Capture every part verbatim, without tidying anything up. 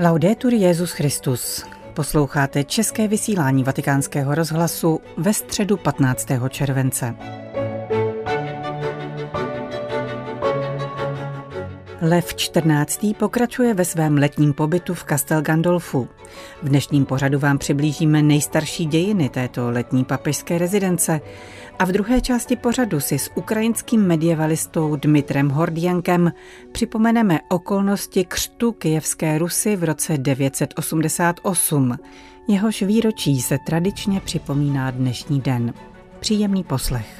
Laudetur Jesus Christus. Posloucháte české vysílání Vatikánského rozhlasu ve středu patnáctého července. Lev čtrnáctý pokračuje ve svém letním pobytu v Castel Gandolfu. V dnešním pořadu vám přiblížíme nejstarší dějiny této letní papežské rezidence a v druhé části pořadu si s ukrajinským medievalistou Dmitrem Hordjankem připomeneme okolnosti křtu Kyjevské Rusy v roce devět set osmdesát osm. Jehož výročí se tradičně připomíná dnešní den. Příjemný poslech.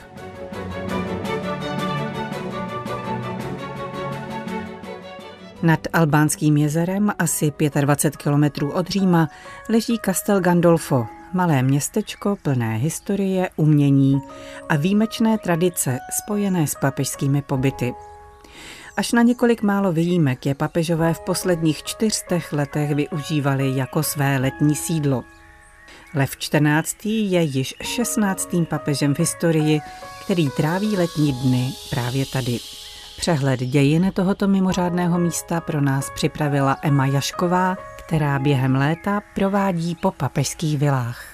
Nad Albánským jezerem, asi dvacet pět kilometrů od Říma, leží Castel Gandolfo, malé městečko plné historie, umění a výjimečné tradice spojené s papežskými pobyty. Až na několik málo výjimek je papežové v posledních čtyřstech letech využívali jako své letní sídlo. Lev čtrnáctý je již šestnáctým papežem v historii, který tráví letní dny právě tady. Přehled dějin tohoto mimořádného místa pro nás připravila Emma Jašková, která během léta provádí po papežských vilách.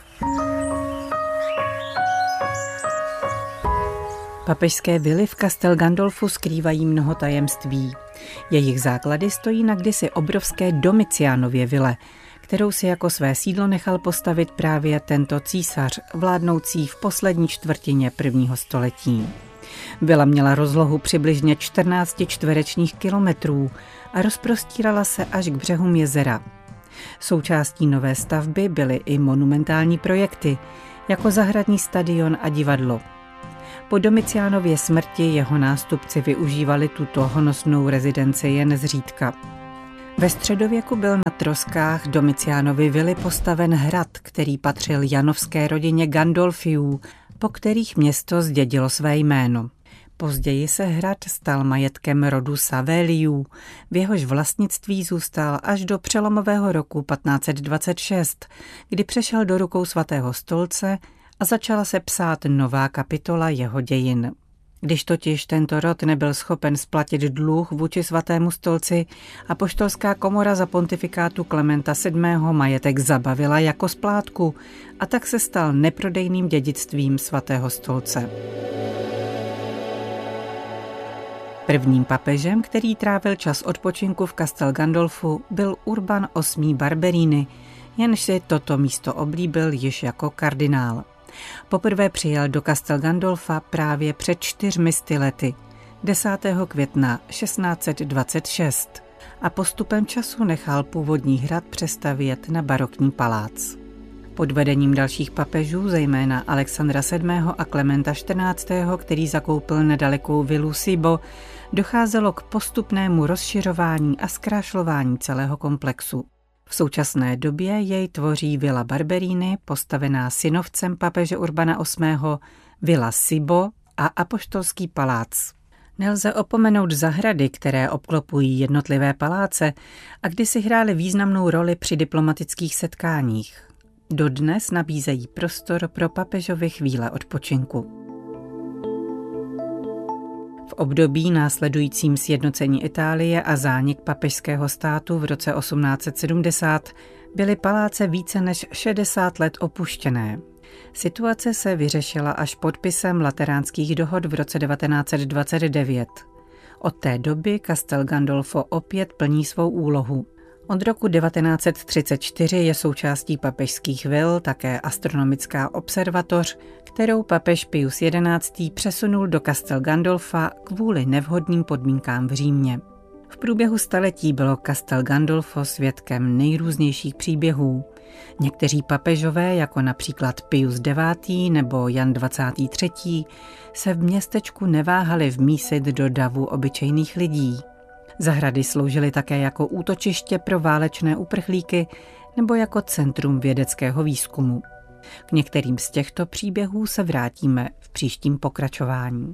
Papežské vily v Castel Gandolfu skrývají mnoho tajemství. Jejich základy stojí na kdysi obrovské Domicianově vile, kterou si jako své sídlo nechal postavit právě tento císař, vládnoucí v poslední čtvrtině prvního století. Vila měla rozlohu přibližně čtrnáct čtverečních kilometrů a rozprostírala se až k břehům jezera. Součástí nové stavby byly i monumentální projekty, jako zahradní stadion a divadlo. Po Domicianově smrti jeho nástupci využívali tuto honosnou rezidenci jen zřídka. Ve středověku byl na troskách Domicianovy vily postaven hrad, který patřil janovské rodině Gandolfiů, po kterých město zdědilo své jméno. Později se hrad stal majetkem rodu Savéliů, v jehož vlastnictví zůstal až do přelomového roku patnáct set dvacet šest, kdy přešel do rukou svatého stolce a začala se psát nová kapitola jeho dějin. Když totiž tento rod nebyl schopen splatit dluh vůči svatému stolci, apoštolská komora za pontifikátu Klementa sedmého majetek zabavila jako splátku a tak se stal neprodejným dědictvím svatého stolce. Prvním papežem, který trávil čas odpočinku v Castel Gandolfu, byl Urban osmý Barberini, jenž si toto místo oblíbil již jako kardinál. Poprvé přijel do Castel Gandolfa právě před čtyřmi sty lety, desátého května šestnáct set dvacet šest, a postupem času nechal původní hrad přestavět na barokní palác. Pod vedením dalších papežů, zejména Alexandra sedmého a Klementa čtrnáctého, který zakoupil nedalekou vilu Sibo, docházelo k postupnému rozšiřování a zkrášlování celého komplexu. V současné době jej tvoří vila Barberini, postavená synovcem papeže Urbana osmého, vila Sibo a apoštolský palác. Nelze opomenout zahrady, které obklopují jednotlivé paláce a kdysi hrály významnou roli při diplomatických setkáních. Dodnes nabízejí prostor pro papežovy chvíle odpočinku. V období následujícím sjednocení Itálie a zánik papežského státu v roce osmnáct set sedmdesát byly paláce více než šedesát let opuštěné. Situace se vyřešila až podpisem lateránských dohod v roce devatenáct set dvacet devět. Od té doby Castel Gandolfo opět plní svou úlohu. Od roku devatenáct set třicet čtyři je součástí papežských vil také astronomická observatoř, kterou papež Pius jedenáctý přesunul do Castel Gandolfa kvůli nevhodným podmínkám v Římě. V průběhu staletí bylo Castel Gandolfo svědkem nejrůznějších příběhů. Někteří papežové, jako například Pius devátý nebo Jan dvacátý třetí, se v městečku neváhali vmísit do davu obyčejných lidí. Zahrady sloužily také jako útočiště pro válečné uprchlíky nebo jako centrum vědeckého výzkumu. K některým z těchto příběhů se vrátíme v příštím pokračování.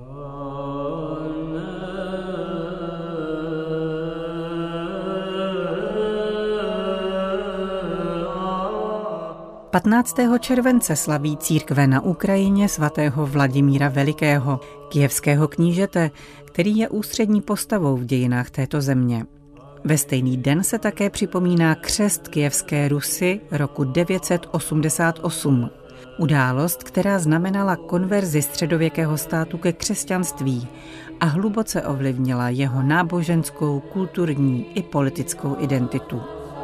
patnáctého července slaví církve na Ukrajině svatého Vladimíra Velikého, kyjevského knížete, který je ústřední postavou v dějinách této země. Ve stejný den se také připomíná křest Kyjevské Rusy roku devět set osmdesát osm. Událost, která znamenala konverzi středověkého státu ke křesťanství a hluboce ovlivnila jeho náboženskou, kulturní i politickou identitu.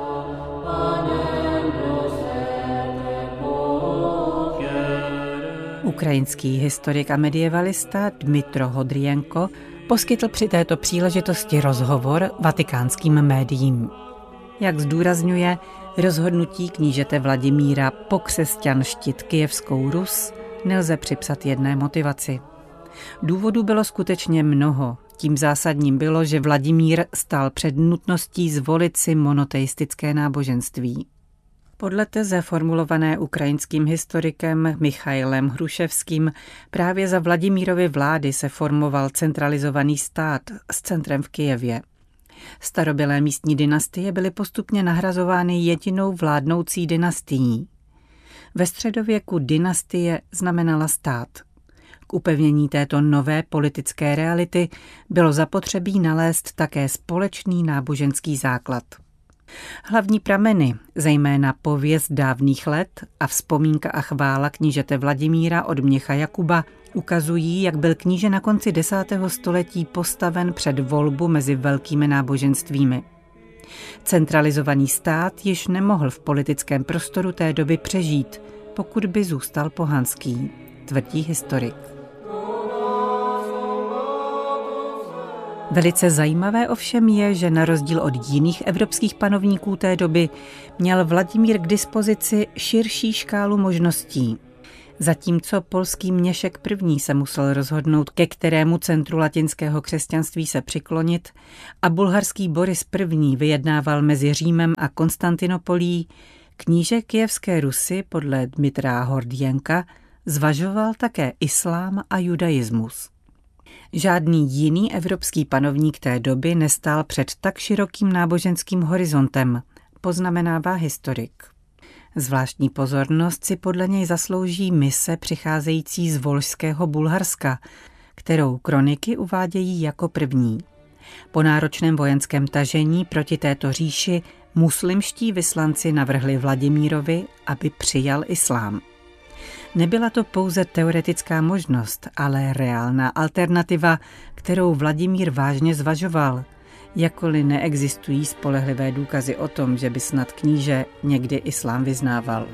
Ukrajinský historik a medievalista Dmytro Hodryenko poskytl při této příležitosti rozhovor vatikánským médiím. Jak zdůrazňuje, rozhodnutí knížete Vladimíra pokřesťanštit Kyjevskou Rus nelze připsat jedné motivaci. Důvodů bylo skutečně mnoho. Tím zásadním bylo, že Vladimír stál před nutností zvolit si monoteistické náboženství. Podle teze formulované ukrajinským historikem Michailem Hruševským právě za Vladimírovy vlády se formoval centralizovaný stát s centrem v Kyjevě. Starobylé místní dynastie byly postupně nahrazovány jedinou vládnoucí dynastií. Ve středověku dynastie znamenala stát. K upevnění této nové politické reality bylo zapotřebí nalézt také společný náboženský základ. Hlavní prameny, zejména pověst dávných let a vzpomínka a chvála knížete Vladimíra od Mnicha Jakuba, ukazují, jak byl kníže na konci desátého století postaven před volbu mezi velkými náboženstvími. Centralizovaný stát již nemohl v politickém prostoru té doby přežít, pokud by zůstal pohanský, tvrdí historik. Velice zajímavé ovšem je, že na rozdíl od jiných evropských panovníků té doby měl Vladimír k dispozici širší škálu možností. Zatímco polský Měšek I. se musel rozhodnout, ke kterému centru latinského křesťanství se přiklonit, a bulharský Boris I. vyjednával mezi Římem a Konstantinopolí, kníže Kyjevské Rusy podle Dmytra Hordyenka zvažoval také islám a judaismus. Žádný jiný evropský panovník té doby nestál před tak širokým náboženským horizontem, poznamenává historik. Zvláštní pozornost si podle něj zaslouží mise přicházející z Volžského Bulharska, kterou kroniky uvádějí jako první. Po náročném vojenském tažení proti této říši muslimští vyslanci navrhli Vladimírovi, aby přijal islám. Nebyla to pouze teoretická možnost, ale reálná alternativa, kterou Vladimír vážně zvažoval, jakkoliv neexistují spolehlivé důkazy o tom, že by snad kníže někdy islám vyznával.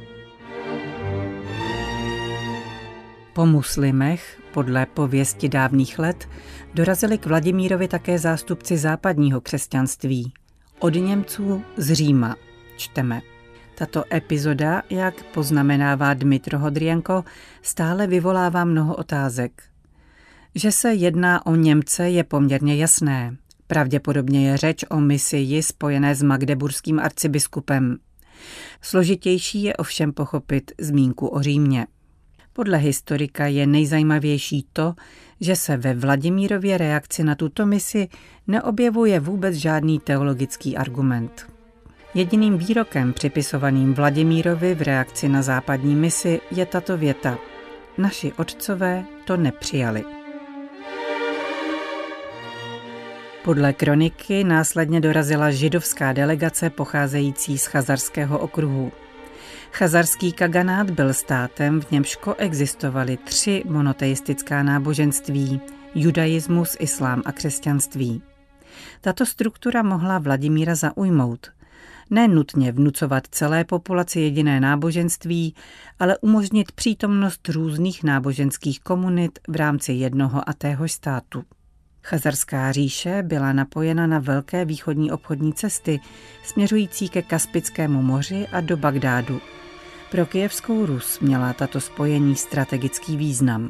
Po muslimech, podle pověsti dávných let, dorazili k Vladimírovi také zástupci západního křesťanství, od Němců z Říma, čteme. Tato epizoda, jak poznamenává Dmytro Hodryenko, stále vyvolává mnoho otázek. Že se jedná o Němce, je poměrně jasné. Pravděpodobně je řeč o misii spojené s magdeburským arcibiskupem. Složitější je ovšem pochopit zmínku o Římě. Podle historika je nejzajímavější to, že se ve Vladimírově reakci na tuto misi neobjevuje vůbec žádný teologický argument. Jediným výrokem připisovaným Vladimírovi v reakci na západní misi je tato věta: naši otcové to nepřijali. Podle kroniky následně dorazila židovská delegace pocházející z Chazarského okruhu. Chazarský kaganát byl státem, v němž koexistovaly tři monoteistická náboženství – judaismus, islám a křesťanství. Tato struktura mohla Vladimíra zaujmout. Ne nutně vnucovat celé populaci jediné náboženství, ale umožnit přítomnost různých náboženských komunit v rámci jednoho a téhož státu. Chazarská říše byla napojena na velké východní obchodní cesty, směřující ke Kaspickému moři a do Bagdádu. Pro Kyjevskou Rus měla tato spojení strategický význam.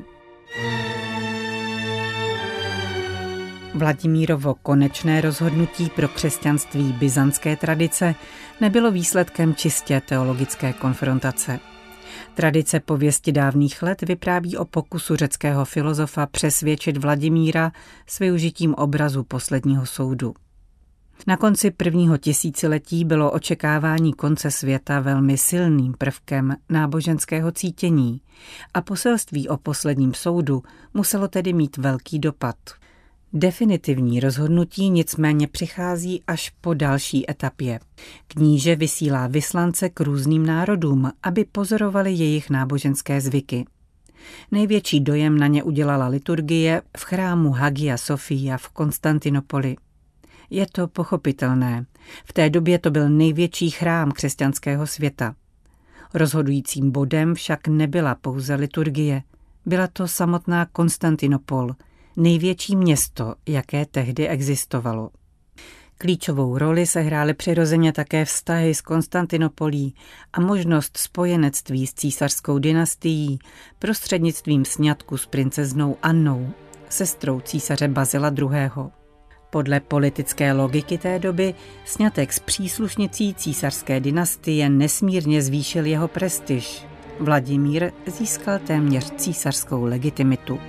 Vladimírovo konečné rozhodnutí pro křesťanství byzantské tradice nebylo výsledkem čistě teologické konfrontace. Tradice pověsti dávných let vypráví o pokusu řeckého filozofa přesvědčit Vladimíra s využitím obrazu posledního soudu. Na konci prvního tisíciletí bylo očekávání konce světa velmi silným prvkem náboženského cítění a poselství o posledním soudu muselo tedy mít velký dopad. Definitivní rozhodnutí nicméně přichází až po další etapě. Kníže vysílá vyslance k různým národům, aby pozorovali jejich náboženské zvyky. Největší dojem na ně udělala liturgie v chrámu Hagia Sophia v Konstantinopoli. Je to pochopitelné. V té době to byl největší chrám křesťanského světa. Rozhodujícím bodem však nebyla pouze liturgie. Byla to samotná Konstantinopol, největší město, jaké tehdy existovalo. Klíčovou roli sehrály přirozeně také vztahy s Konstantinopolí a možnost spojenectví s císařskou dynastií prostřednictvím sňatku s princeznou Annou, sestrou císaře Bazila druhého. Podle politické logiky té doby sňatek s příslušnicí císařské dynastie nesmírně zvýšil jeho prestiž. Vladimír získal téměř císařskou legitimitu.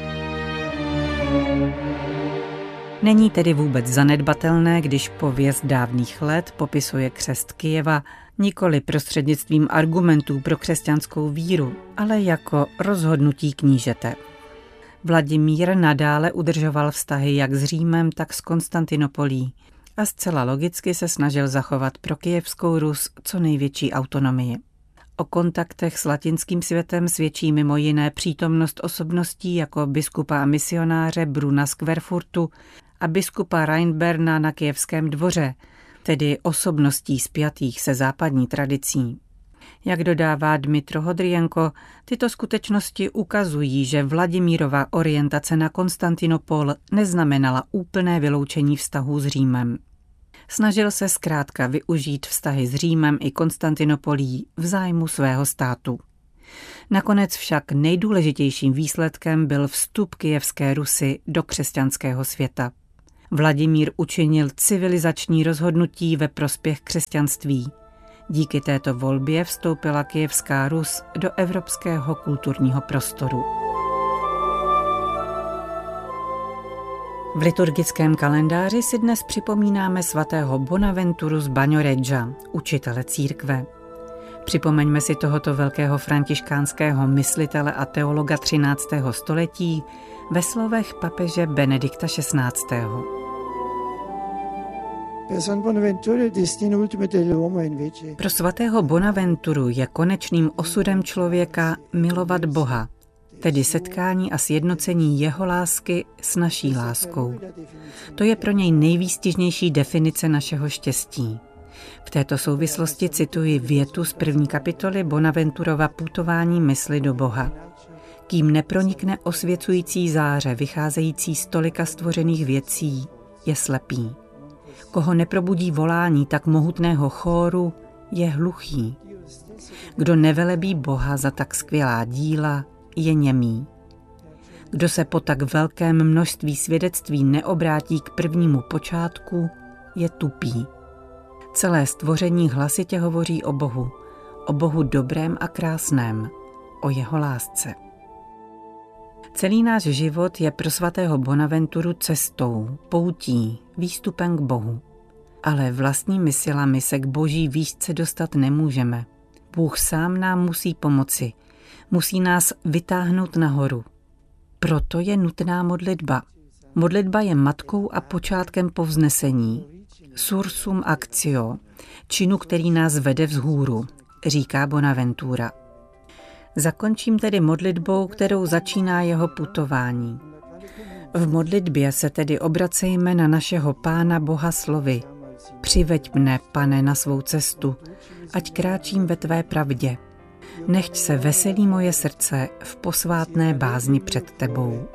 Není tedy vůbec zanedbatelné, když pověst dávných let popisuje křest Kyjeva nikoli prostřednictvím argumentů pro křesťanskou víru, ale jako rozhodnutí knížete. Vladimír nadále udržoval vztahy jak s Římem, tak s Konstantinopolí a zcela logicky se snažil zachovat pro Kyjevskou Rus co největší autonomii. O kontaktech s latinským světem svědčí mimo jiné přítomnost osobností jako biskupa a misionáře Bruna z Querfurtu a biskupa Reinberna na Kyjevském dvoře, tedy osobností spjatých se západní tradicí. Jak dodává Dmytro Hodryenko, tyto skutečnosti ukazují, že Vladimírova orientace na Konstantinopol neznamenala úplné vyloučení vztahů s Římem. Snažil se zkrátka využít vztahy s Římem i Konstantinopolí v zájmu svého státu. Nakonec však nejdůležitějším výsledkem byl vstup Kyjevské Rusy do křesťanského světa. Vladimír učinil civilizační rozhodnutí ve prospěch křesťanství. Díky této volbě vstoupila Kyjevská Rus do evropského kulturního prostoru. V liturgickém kalendáři si dnes připomínáme svatého Bonaventuru z Bagnoreggia, učitele církve. Připomeňme si tohoto velkého františkánského myslitele a teologa třináctého století ve slovech papeže Benedikta šestnáctého. Pro svatého Bonaventuru je konečným osudem člověka milovat Boha, tedy setkání a sjednocení jeho lásky s naší láskou. To je pro něj nejvýstižnější definice našeho štěstí. V této souvislosti cituji větu z první kapitoly Bonaventurova Putování mysli do Boha. Kým nepronikne osvěcující záře vycházející z tolika stvořených věcí, je slepý. Koho neprobudí volání tak mohutného chóru, je hluchý. Kdo nevelebí Boha za tak skvělá díla, je němý. Kdo se po tak velkém množství svědectví neobrátí k prvnímu počátku, je tupý. Celé stvoření hlasitě hovoří o Bohu, o Bohu dobrém a krásném, o jeho lásce. Celý náš život je pro svatého Bonaventuru cestou, poutí, výstupem k Bohu. Ale vlastními silami se k Boží výšce dostat nemůžeme. Bůh sám nám musí pomoci, musí nás vytáhnout nahoru. Proto je nutná modlitba. Modlitba je matkou a počátkem povznesení. Sursum actio, činu, který nás vede vzhůru, říká Bonaventura. Zakončím tedy modlitbou, kterou začíná jeho putování. V modlitbě se tedy obracejme na našeho Pána Boha slovy. Přiveď mne, Pane, na svou cestu, ať kráčím ve tvé pravdě. Nechť se veselí moje srdce v posvátné bázni před tebou.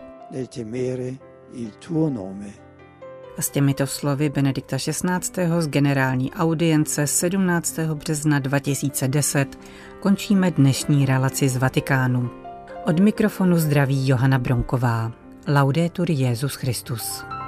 A s těmito slovy Benedikta šestnáctého z generální audience sedmnáctého března dva tisíce deset končíme dnešní relaci z Vatikánu. Od mikrofonu zdraví Johana Bronková. Laudetur Jesus Christus.